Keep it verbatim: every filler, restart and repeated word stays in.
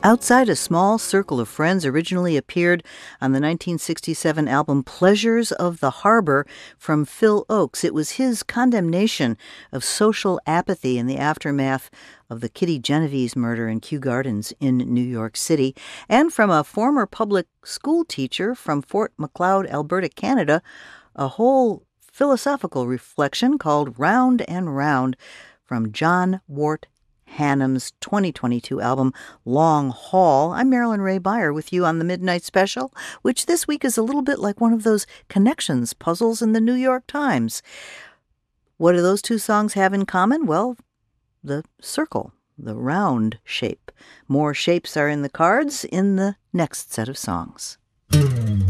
Outside a Small Circle of Friends originally appeared on the nineteen sixty-seven album Pleasures of the Harbor from Phil Ochs. It was his condemnation of social apathy in the aftermath of the Kitty Genovese murder in Kew Gardens in New York City, and from a former public school teacher from Fort Macleod, Alberta, Canada, a whole philosophical reflection called Round and Round from John Wart Hannam's twenty twenty-two album, Long Haul. I'm Marilyn Ray Beyer with you on the Midnight Special, which this week is a little bit like one of those connections puzzles in the New York Times. What do those two songs have in common? Well, the circle, the round shape. More shapes are in the cards in the next set of songs.